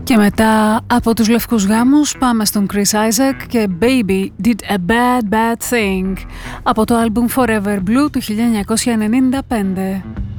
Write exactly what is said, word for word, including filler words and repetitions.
Και μετά από τους Λευκούς Γάμους πάμε στον Chris Isaak και Baby Did a Bad Bad Thing από το άλμπουμ Forever Blue του χίλια εννιακόσια ενενήντα πέντε.